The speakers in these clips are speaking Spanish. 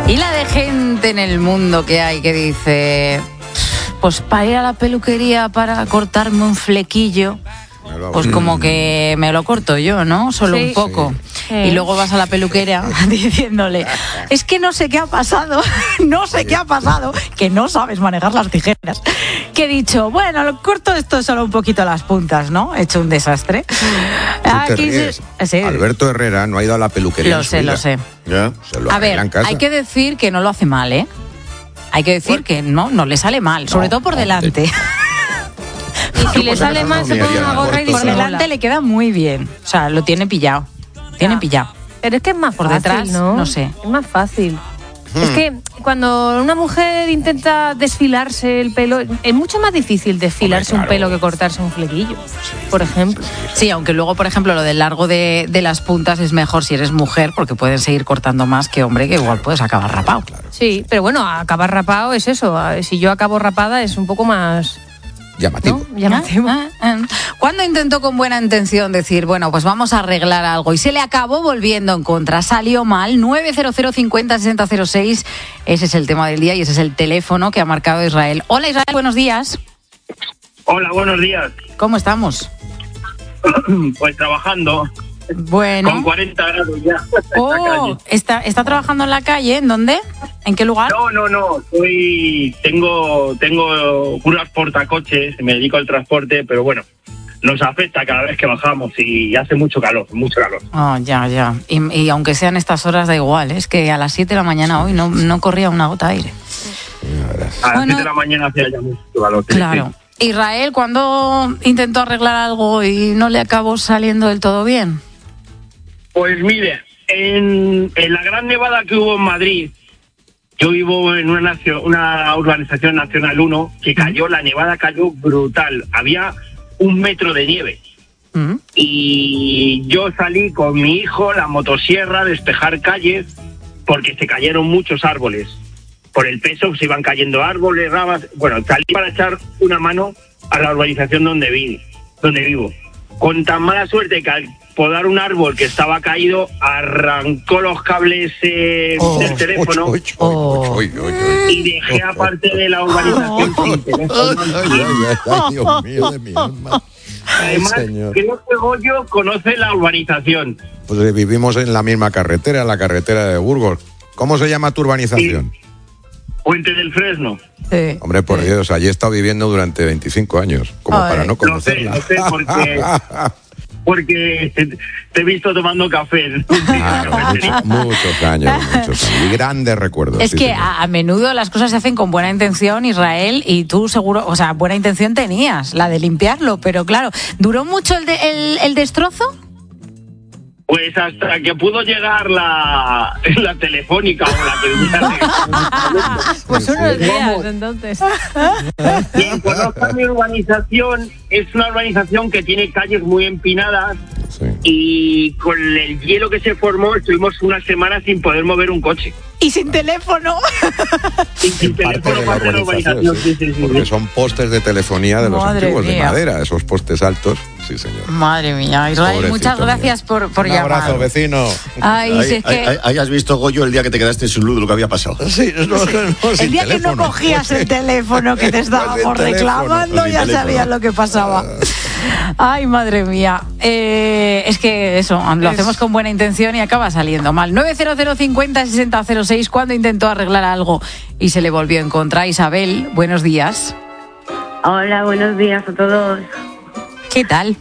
Y la de gente en el mundo que hay que dice, pues para ir a la peluquería para cortarme un flequillo, pues como que me lo corto yo, ¿no? Solo un poco. Sí. Y luego vas a la peluquera diciéndole, es que no sé qué ha pasado, que no sabes manejar las tijeras. Que he dicho, bueno, lo corto esto solo un poquito las puntas, ¿no? He hecho un desastre. Aquí sí. Alberto Herrera no ha ido a la peluquería. Lo sé. ¿Ya? A ver, hay que decir que no lo hace mal, ¿eh? Hay que decir que no le sale mal, sobre todo por delante. Y si le sale mal, se pone una gorra y dice, por delante le queda muy bien. O sea, lo tiene pillado. Pero es que es más por fácil, detrás, no sé. Es más fácil. Es que cuando una mujer intenta desfilarse el pelo, es mucho más difícil desfilarse un pelo que cortarse un flequillo, por ejemplo. Sí, aunque luego, por ejemplo, lo del largo de las puntas es mejor si eres mujer, porque pueden seguir cortando más que hombre, que igual puedes acabar rapado. Sí, pero bueno, acabar rapado es eso. Si yo acabo rapada es un poco más... llamativo. ¿No? Llamativo. Cuando intentó con buena intención decir, bueno, pues vamos a arreglar algo y se le acabó volviendo en contra, salió mal. 900 50 60 06, ese es el tema del día y ese es el teléfono que ha marcado Israel. Hola Israel, buenos días. Hola, buenos días. ¿Cómo estamos? Pues trabajando. Bueno. Con 40 grados ya. ¿Está trabajando en la calle? ¿En dónde? ¿En qué lugar? No. Tengo unos portacoches, me dedico al transporte, pero bueno, nos afecta cada vez que bajamos y hace mucho calor. Oh, ya. Y aunque sean estas horas da igual, es que a las 7 de la mañana hoy no corría una gota de aire. A las 7 de la mañana hacía ya mucho calor. Claro. Sí. Israel, ¿cuándo intentó arreglar algo y no le acabó saliendo del todo bien? Pues mire, en la gran nevada que hubo en Madrid, yo vivo en una urbanización Nacional 1, que la nevada cayó brutal, había 1 metro de nieve. Y yo salí con mi hijo, la motosierra, a despejar calles, porque se cayeron muchos árboles. Por el peso se iban cayendo árboles, ramas. Bueno, salí para echar una mano a la urbanización donde vivo. Con tan mala suerte que al podar un árbol que estaba caído, arrancó los cables del teléfono y dejé aparte de la urbanización sin teléfono. Ay, Dios mío de mi alma. Además, creo que Goyo conoce la urbanización. Pues vivimos en la misma carretera, la carretera de Burgos. ¿Cómo se llama tu urbanización? Sí. Puente del Fresno. Sí. Hombre, por Dios, allí he estado viviendo durante 25 años, para no conocerla. Lo sé, porque te he visto tomando café. Claro, muchos años. Y grandes recuerdos. Es que a menudo las cosas se hacen con buena intención, Israel, y tú seguro, o sea, buena intención tenías, la de limpiarlo, pero claro, ¿duró mucho el destrozo? Pues hasta que pudo llegar la telefónica o la que... Pues unos días, entonces. Quien conozca mi urbanización, es una urbanización que tiene calles muy empinadas, y con el hielo que se formó estuvimos una semana sin poder mover un coche. Y sin teléfono. Sin teléfono parte de la urbanización, sí. Porque son postes de telefonía de los antiguos, de madera, esos postes altos. Sí, señor. Madre mía, Israel, pobrecito, muchas gracias por llamar. Un abrazo, vecino. Ahí has visto, Goyo, el día que te quedaste sin luz, lo que había pasado. Sí, el día que no cogías el teléfono, que te estábamos reclamando, ya sabías lo que pasaba. Ay, madre mía. Es que eso, lo hacemos con buena intención y acaba saliendo mal. 900 50 60 06, cuando intentó arreglar algo y se le volvió en contra. Isabel, buenos días. Hola, buenos días a todos. ¿Qué tal?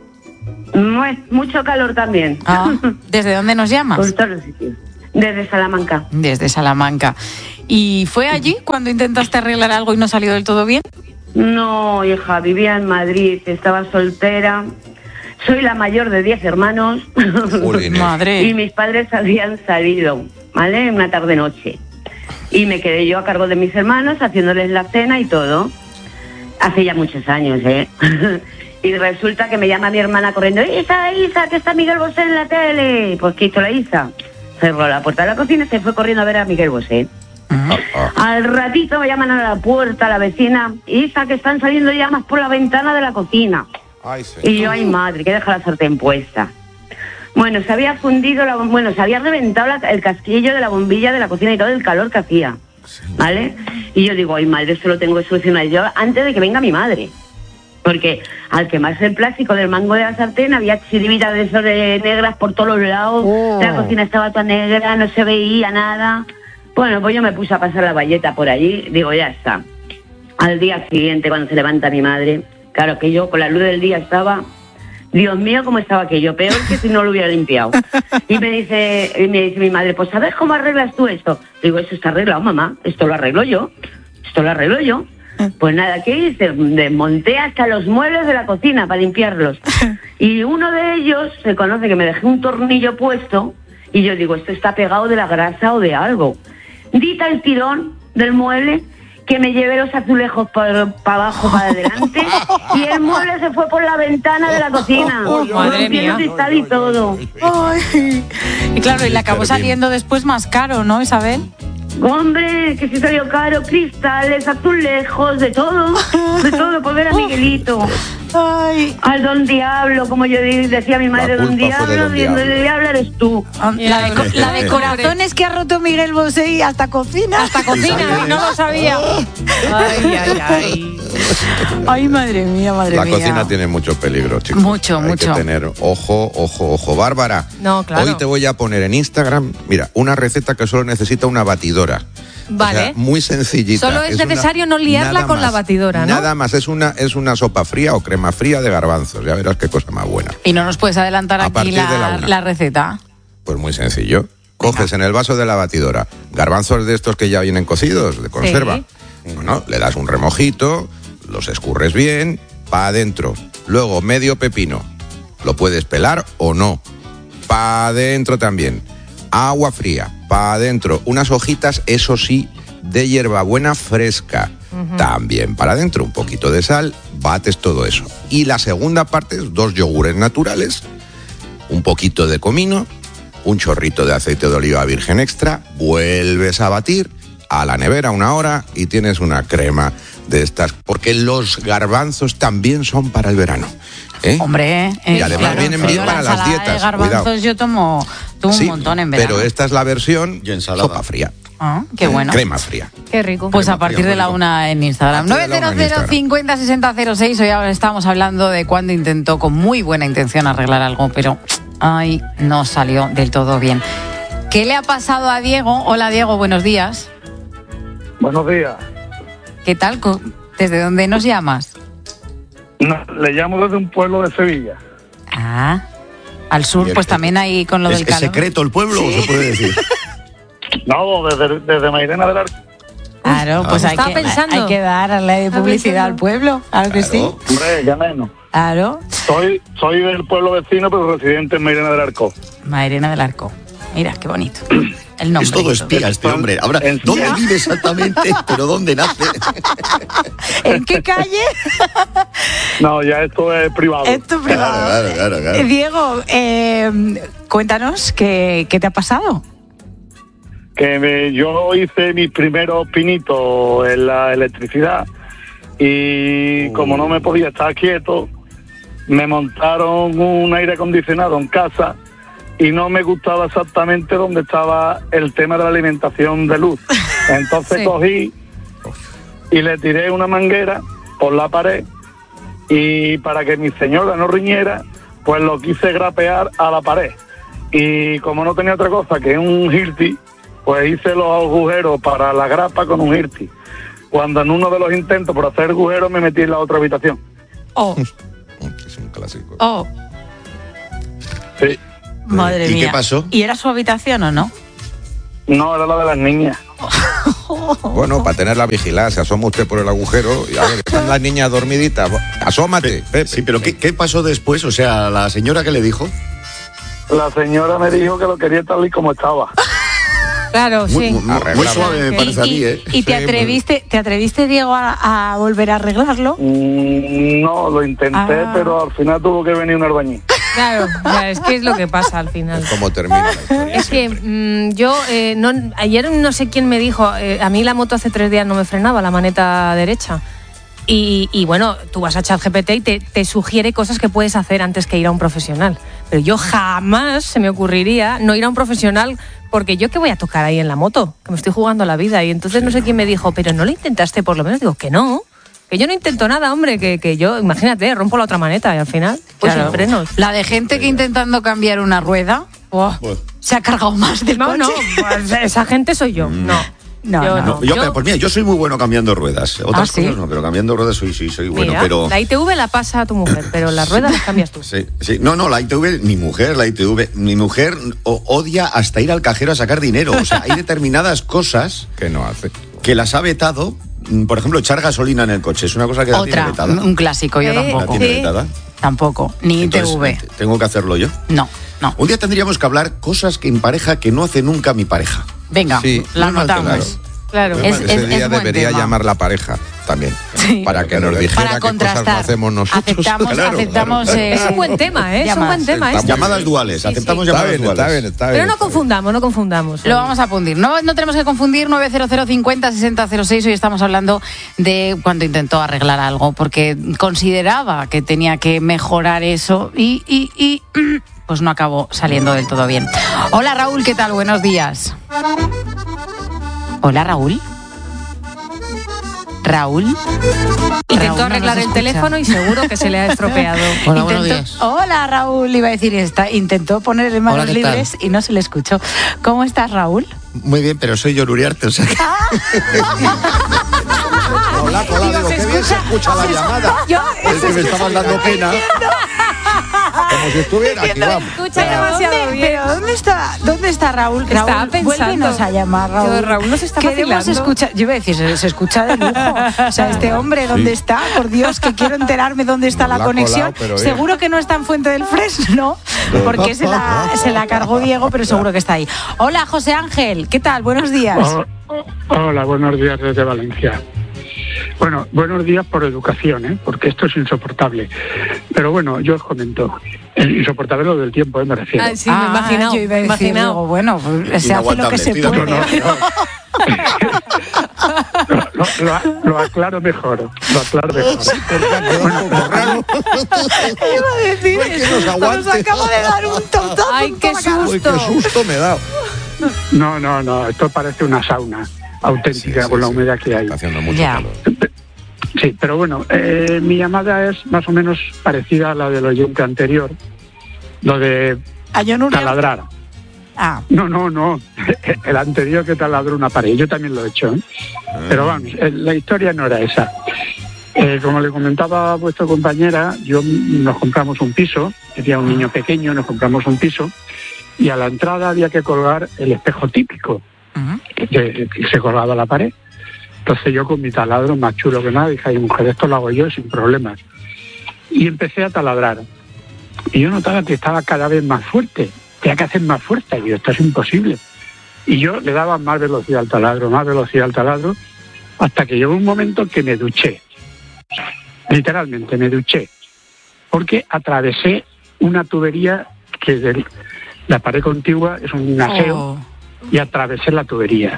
Mucho calor también. ¿Desde dónde nos llamas? Por todos los sitios. Desde Salamanca. Desde Salamanca. ¿Y fue allí cuando intentaste arreglar algo y no salió del todo bien? No, hija, vivía en Madrid, estaba soltera. Soy la mayor de 10 hermanos. Madre. Y mis padres habían salido, ¿vale? Una tarde-noche. Y me quedé yo a cargo de mis hermanos, haciéndoles la cena y todo. Hace ya muchos años, ¿eh? Y resulta que me llama mi hermana corriendo, Isa, que está Miguel Bosé en la tele. Pues ¿qué hizo la Isa? Cerró la puerta de la cocina y se fue corriendo a ver a Miguel Bosé. Al ratito me llaman a la puerta la vecina, Isa, que están saliendo llamas por la ventana de la cocina. Ay, y yo, ay madre, que deja la sartén puesta. Bueno, se había fundido, se había reventado el casquillo de la bombilla de la cocina y todo el calor que hacía, ¿vale? Y yo digo, ay madre, esto lo tengo que solucionar yo antes de que venga mi madre. Porque al quemarse el plástico del mango de la sartén había chiribitas de esos de negras por todos los lados, la cocina estaba toda negra, no se veía nada. Bueno, pues yo me puse a pasar la bayeta por allí, digo, ya está. Al día siguiente, cuando se levanta mi madre, claro que yo con la luz del día estaba... Dios mío, cómo estaba aquello, peor que si no lo hubiera limpiado. Y me dice mi madre, pues ¿sabes cómo arreglas tú esto? Digo, eso está arreglado, mamá, esto lo arreglo yo. Pues nada, ¿qué hice? Desmonté hasta los muebles de la cocina para limpiarlos. Y uno de ellos se conoce que me dejé un tornillo puesto y yo digo, esto está pegado de la grasa o de algo. Di tal tirón del mueble que me llevé los azulejos para abajo, para adelante, y el mueble se fue por la ventana de la cocina. Madre mía. Cristal y todo. Ay. Y claro, y le acabó saliendo después más caro, ¿no, Isabel? Hombre, que sí salió caro, cristales, azulejos, de todo, por ver a Miguelito. Ay. Al don Diablo, como yo decía mi madre, don Diablo, don Diablo eres tú. La de corazones que ha roto Miguel Bosé hasta cocina. Hasta cocina, no lo sabía. Ay, madre mía. La cocina tiene mucho peligro, chicos. Mucho. Hay que tener ojo. Bárbara, no, claro. Hoy te voy a poner en Instagram, mira, una receta que solo necesita una batidora. Vale. O sea, muy sencillita. Solo es necesario no liarla con la batidora, ¿no? Nada más, es una sopa fría o crema fría de garbanzos. Ya verás qué cosa más buena. ¿Y no nos puedes adelantar aquí la receta? Pues muy sencillo. Coges en el vaso de la batidora garbanzos de estos que ya vienen cocidos, de conserva. Sí. Bueno, le das un remojito, los escurres bien, para adentro. Luego medio pepino. Lo puedes pelar o no. Para adentro también. Agua fría, para adentro. Unas hojitas, eso sí, de hierbabuena fresca. También para adentro. Un poquito de sal, bates todo eso. Y la segunda parte es 2 yogures naturales, un poquito de comino, un chorrito de aceite de oliva virgen extra, vuelves a batir, a la nevera 1 hora y tienes una crema de estas. Porque los garbanzos también son para el verano. Hombre, y además vienen bien para las dietas. De garbanzos cuidado. Yo tomo un montón en verano. Pero esta es la versión sopa fría. Ah, qué bueno. Crema fría. Qué rico. Pues a partir de la 1 en Instagram. 900 50 60 06. Hoy ahora estamos hablando de cuando intentó con muy buena intención arreglar algo, pero no salió del todo bien. ¿Qué le ha pasado a Diego? Hola Diego, buenos días. Buenos días. ¿Qué tal? ¿Desde dónde nos llamas? No, le llamo desde un pueblo de Sevilla. Ah, al sur, pues también ahí con lo del calor. ¿Es secreto el pueblo o se puede decir? No, desde Mairena del Arco. Claro, pues hay que darle publicidad al pueblo, claro que sí. Hombre, ya menos. Claro. Soy del pueblo vecino, pero residente en Mairena del Arco. Mairena del Arco. Mira, qué bonito. El nombre. Es todo espía este hombre. Ahora, ¿dónde vive exactamente? ¿Pero dónde nace? ¿En qué calle? No, ya esto es privado. Esto es privado. Claro. Diego, cuéntanos, ¿qué te ha pasado? Que yo hice mis primeros pinitos en la electricidad y como no me podía estar quieto, me montaron un aire acondicionado en casa y no me gustaba exactamente dónde estaba el tema de la alimentación de luz. Entonces cogí y le tiré una manguera por la pared y para que mi señora no riñera, pues lo quise grapear a la pared. Y como no tenía otra cosa que un Hilti, pues hice los agujeros para la grapa con un Hilti. Cuando en uno de los intentos por hacer agujeros me metí en la otra habitación. Es un clásico. Sí. Madre mía. ¿Y qué pasó? ¿Y era su habitación o no? No, era la de las niñas. Bueno, para tenerla vigilada, se asoma usted por el agujero y a ver, están las niñas dormiditas. Asómate. Sí, pero ¿qué pasó después? O sea, ¿la señora qué le dijo? La señora me dijo que lo quería tal y como estaba. Claro, sí. Muy suave me parece a mí, ¿eh? ¿Y te atreviste, Diego, a volver a arreglarlo? No, lo intenté, pero al final tuvo que venir un albañil. Claro, es que es lo que pasa al final. ¿Cómo termina la historia? Es que ayer no sé quién me dijo, a mí la moto hace 3 días no me frenaba, la maneta derecha. Y bueno, tú vas a ChatGPT y te sugiere cosas que puedes hacer antes que ir a un profesional. Pero yo jamás se me ocurriría no ir a un profesional, porque yo qué voy a tocar ahí en la moto, que me estoy jugando la vida. Y entonces no sé quién me dijo, pero no lo intentaste por lo menos. Digo, que no, que yo no intento nada, hombre, que yo, imagínate, rompo la otra maneta y al final, pues sin frenos. La de gente que intentando cambiar una rueda, se ha cargado más del coche. No, pues esa gente soy yo, Pues mira, yo soy muy bueno cambiando ruedas. Otras cosas no, pero cambiando ruedas soy bueno. Pero la ITV la pasa a tu mujer, pero las ruedas las cambias tú. Sí. No, la ITV, mi mujer odia hasta ir al cajero a sacar dinero. O sea, hay determinadas cosas que no hace, que las ha vetado. Por ejemplo, echar gasolina en el coche es una cosa que la tiene vetada. Un clásico, yo tampoco. ¿La tiene vetada? Tampoco, ni ITV. ¿Tengo que hacerlo yo? No. Un día tendríamos que hablar cosas que en pareja que no hace nunca mi pareja. Venga, la anotamos. Claro. Ese día debería llamar la pareja también, para que nos dijera qué cosas no hacemos nosotros. Aceptamos es un buen tema, ¿eh? Es un buen tema. Llamadas duales, aceptamos llamadas duales. Está bien. Pero no confundamos. Lo vamos a fundir. No tenemos que confundir. 900 50 60 06. Hoy estamos hablando de cuando intentó arreglar algo, porque consideraba que tenía que mejorar eso y pues no acabó saliendo del todo bien. Hola, Raúl, ¿qué tal? Buenos días. Hola, Raúl. Intentó arreglar el teléfono y seguro que se le ha estropeado. Hola, buenos días. Hola, Raúl, iba a decir, intentó poner en manos libres y no se le escuchó. ¿Cómo estás, Raúl? Muy bien, pero soy yo Uriarte, o sea que... Hola, digo, qué bien se escucha la llamada. Es que me estaban dando pena. Como si estuviera aquí, vamos. Escucha demasiado bien. Pero ¿dónde está Raúl? Estaba pensando. Vuélvenos a llamar, Raúl. Raúl nos está vacilando. Escuchar. Yo iba a decir, se escucha de lujo. O sea, este hombre, ¿dónde está? Por Dios, que quiero enterarme dónde está la conexión. Seguro que no está en Fuente del Fresno, porque se la cargó Diego, pero seguro que está ahí. Hola, José Ángel, ¿qué tal? Buenos días. Hola, buenos días desde Valencia. Bueno, buenos días por educación, porque esto es insoportable. Pero bueno, yo os comento. Insoportable lo del tiempo, me refiero. Sí, me he imaginado. Yo iba a decir, digo, bueno, pues se hace lo que se puede. Lo aclaro mejor. Iba a decir, nos acaba de dar un tontazo. ¡Ay, qué susto! ¡Qué susto me he dado! No, esto parece una sauna auténtica con la humedad que hay. Está haciendo mucho calor. Sí, pero bueno, mi llamada es más o menos parecida a la del oyente anterior, lo de taladrar. No, el anterior que taladró una pared, yo también lo he hecho, pero vamos, la historia no era esa. Como le comentaba a vuestra compañera, nos compramos un piso, tenía un niño pequeño, nos compramos un piso, y a la entrada había que colgar el espejo típico, que se colgaba a la pared. Entonces yo con mi taladro más chulo que nada dije, ay mujer, esto lo hago yo sin problemas. Y empecé a taladrar. Y yo notaba que estaba cada vez más fuerte. Tenía que hacer más fuerza. Y yo, esto es imposible. Y yo le daba más velocidad al taladro, hasta que llegó un momento que me duché. Literalmente me duché. Porque atravesé una tubería que de la pared contigua es un aseo, y atravesé la tubería.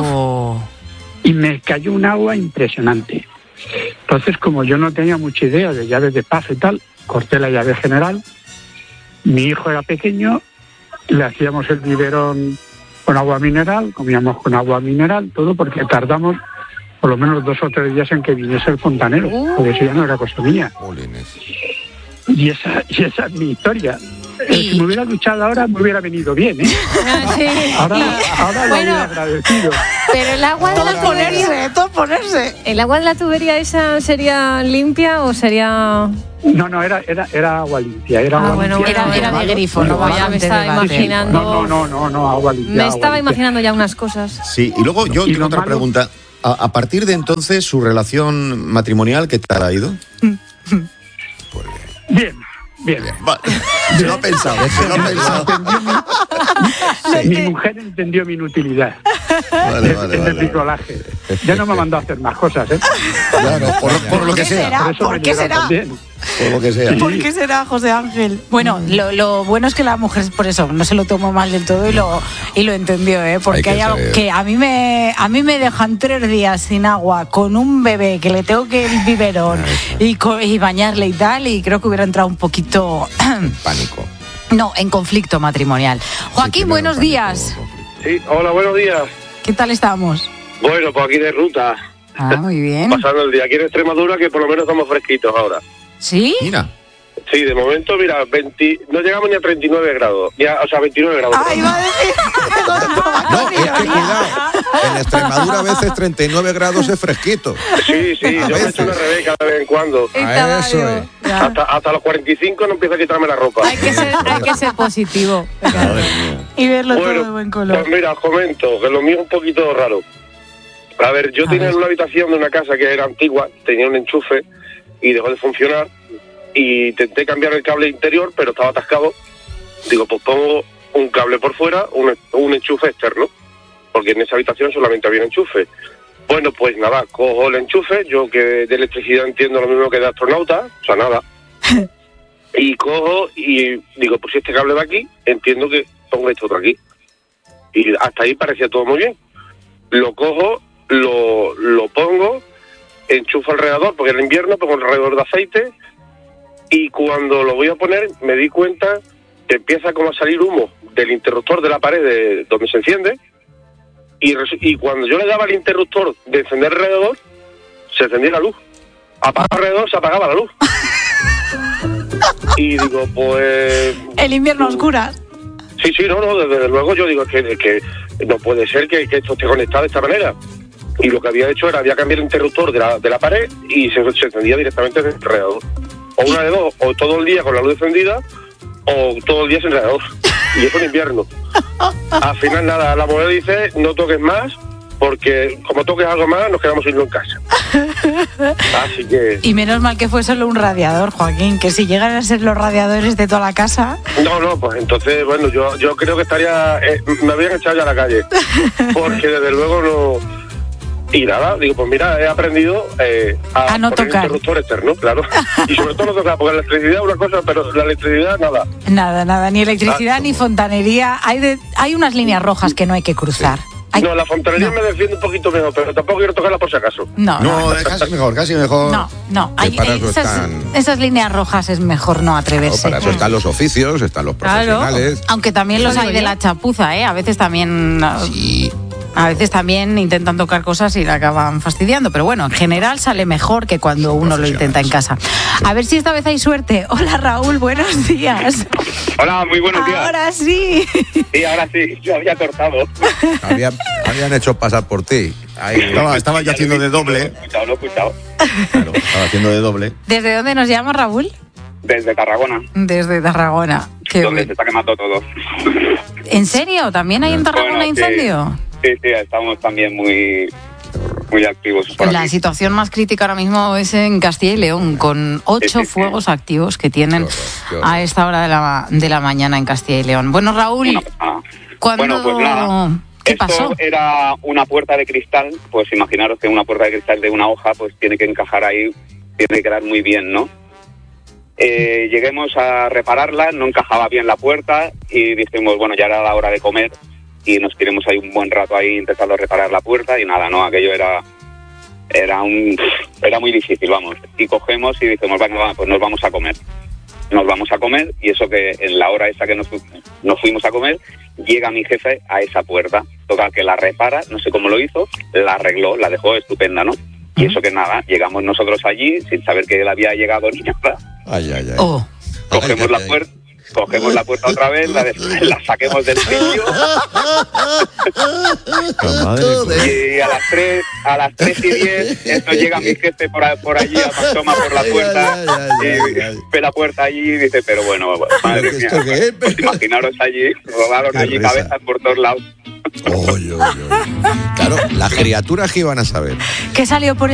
Y me cayó un agua impresionante. Entonces, como yo no tenía mucha idea de llaves de paso y tal, corté la llave general. Mi hijo era pequeño, le hacíamos el biberón con agua mineral, comíamos con agua mineral, todo porque tardamos por lo menos 2 o 3 días en que viniese el fontanero, porque eso ya no era cosa mía. Y esa es mi historia. Si me hubiera duchado ahora me hubiera venido bien, ¿eh? Sí. Ahora lo hubiera agradecido. Pero el agua de la tubería... Todo ponerse. ¿El agua de la tubería esa sería limpia o sería...? No, era agua limpia. Era de grifo, no ya me estaba imaginando... No, agua limpia. Me estaba imaginando ya unas cosas. Sí, y luego yo tengo otra pregunta. A partir de entonces, ¿su relación matrimonial qué tal ha ido? Bien. Vale. Se lo ha pensado. Mi mujer entendió mi inutilidad. En el bricolaje. Ya no me mandó a hacer más cosas, ¿eh? Claro, por lo que sea. ¿Por qué será? Por lo que sea. ¿Por qué será, José Ángel? Bueno, lo bueno es que la mujer por eso no se lo tomó mal del todo y lo entendió, ¿eh? Porque hay algo que a mí me dejan 3 días sin agua con un bebé que le tengo que el biberón y bañarle y tal, y creo que hubiera entrado un poquito pánico. No, en conflicto matrimonial. Joaquín, sí, buenos días. Sí, hola, buenos días. ¿Qué tal estamos? Bueno, pues aquí de ruta. Ah, muy bien. Pasando el día aquí en Extremadura, que por lo menos estamos fresquitos ahora. ¿Sí? Mira. Sí, de momento, mira, no llegamos ni a 39 grados. O sea, 29 grados. ¡Ay, va a decir! No, es que cuidado. En Extremadura a veces 39 grados es fresquito. Sí, yo me echo una Rebeca de vez en cuando. A eso es. Hasta los 45 no empiezo a quitarme la ropa. Hay que ser positivo. Y verlo todo de buen color. Pues mira, os comento que lo mío es un poquito raro. A ver, yo tenía una habitación de una casa que era antigua, tenía un enchufe y dejó de funcionar. Y intenté cambiar el cable interior, pero estaba atascado. Digo, pues pongo un cable por fuera, un enchufe externo, porque en esa habitación solamente había enchufe. Bueno, pues nada, cojo el enchufe, yo que de electricidad entiendo lo mismo que de astronauta, o sea, nada. Y cojo y digo, pues si este cable va aquí, entiendo que pongo este otro aquí. Y hasta ahí parecía todo muy bien. Lo cojo, lo pongo, enchufo el radiador, porque en invierno pongo el radiador de aceite. Y cuando lo voy a poner, me di cuenta que empieza como a salir humo del interruptor de la pared donde se enciende. Y cuando yo le daba al interruptor de encender el radiador, se encendía la luz. Apagaba el radiador, se apagaba la luz. Y digo, pues... El invierno a oscuras. Sí, no, desde luego yo digo que no puede ser que esto esté conectado de esta manera. Y lo que había hecho era, había cambiado el interruptor de la pared y se encendía directamente desde el radiador. O una de dos, o todo el día con la luz encendida, o todo el día sin radiador. Y eso en invierno. Al final nada, la mujer dice, no toques más, porque como toques algo más, nos quedamos sin luz en casa. Así que... Y menos mal que fue solo un radiador, Joaquín, que si llegan a ser los radiadores de toda la casa... No, pues entonces, bueno, yo creo que estaría... me habrían echado ya a la calle. Porque desde luego no... Y nada, digo, pues mira, he aprendido a no poner tocar. interruptor externo, claro. Y sobre todo no tocar, porque la electricidad es una cosa, pero la electricidad nada. Nada, ni electricidad ni fontanería. Hay unas líneas rojas que no hay que cruzar. Sí. No, la fontanería me defiende un poquito mejor, pero tampoco quiero tocarla por si acaso. No, casi mejor. No, esas líneas rojas es mejor no atreverse. Claro, para eso están los oficios, están los profesionales. Claro. Aunque también los hay de la chapuza, ¿eh? A veces también... Sí. A veces también intentan tocar cosas y la acaban fastidiando, pero bueno, en general sale mejor que cuando uno lo intenta en casa. A ver si esta vez hay suerte. Hola Raúl, buenos días. Hola, muy buenos días. Ahora sí. Sí, ahora sí, yo había cortado. Habían hecho pasar por ti. Estaba ya haciendo de doble. Lo he escuchado. Claro, estaba haciendo de doble. ¿Desde dónde nos llama Raúl? Desde Tarragona. Desde Tarragona. Donde se está quemando todo. ¿En serio? ¿También hay en Tarragona incendio? Sí, estamos también muy activos. La situación más crítica ahora mismo es en Castilla y León, con 8 fuegos activos que tienen a esta hora de la mañana en Castilla y León. Bueno, Raúl, ¿cuándo? Pues nada. ¿Qué pasó? Era una puerta de cristal, pues imaginaros que una puerta de cristal de una hoja, pues tiene que encajar ahí, tiene que quedar muy bien, ¿no? Lleguemos a repararla, no encajaba bien la puerta y dijimos, bueno, ya era la hora de comer. Y nos tiramos ahí un buen rato ahí intentando reparar la puerta y nada, no, aquello era muy difícil, vamos. Y cogemos y dijimos, venga, pues nos vamos a comer. Nos vamos a comer y eso que en la hora esa que nos fuimos a comer, llega mi jefe a esa puerta. Toca que la repara, no sé cómo lo hizo, la arregló, la dejó estupenda, ¿no? Y eso que nada, llegamos nosotros allí sin saber que él había llegado ni nada. Cogemos la puerta. Cogemos la puerta otra vez, la saquemos del sitio. Y a las 3:10, esto llega mi jefe por allí, asoma por la puerta, y ve la puerta allí y dice, pero bueno, madre mía, pues imaginaros allí, rodaron allí cabezas por todos lados. Claro, las criaturas que iban a saber. ¿Qué salió por